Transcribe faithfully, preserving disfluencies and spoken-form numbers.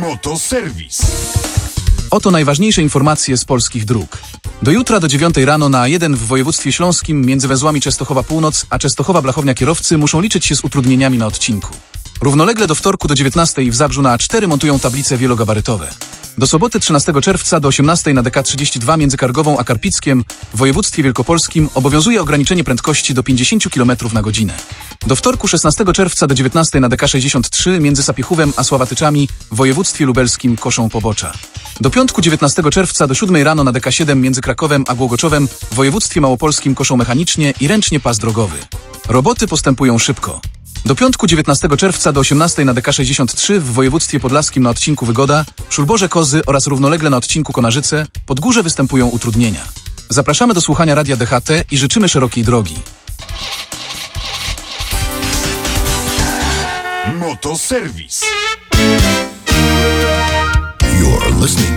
Motoserwis. Oto najważniejsze informacje z polskich dróg. Do jutra do dziewiątej rano na A jeden w województwie śląskim między węzłami Częstochowa Północ a Częstochowa Blachownia kierowcy muszą liczyć się z utrudnieniami na odcinku. Równolegle do wtorku do dziewiętnastej w Zabrzu na A cztery montują tablice wielogabarytowe. Do soboty trzynastego czerwca do osiemnastej na D K trzydzieści dwa między Kargową a Karpickiem w województwie wielkopolskim obowiązuje ograniczenie prędkości do pięćdziesiąt kilometrów na godzinę. Do wtorku szesnastego czerwca do dziewiętnastej na D K sześćdziesiąt trzy między Sapiechówem a Sławatyczami w województwie lubelskim koszą pobocza. Do piątku dziewiętnastego czerwca do siódmej rano na D K siedem między Krakowem a Głogoczowem w województwie małopolskim koszą mechanicznie i ręcznie pas drogowy. Roboty postępują szybko. Do piątku dziewiętnastego czerwca do osiemnastej na D K sześćdziesiąt trzy w województwie podlaskim na odcinku Wygoda, Szulborze Kozy oraz równolegle na odcinku Konarzyce, Podgórze występują utrudnienia. Zapraszamy do słuchania Radia D H T i życzymy szerokiej drogi. Motoserwis.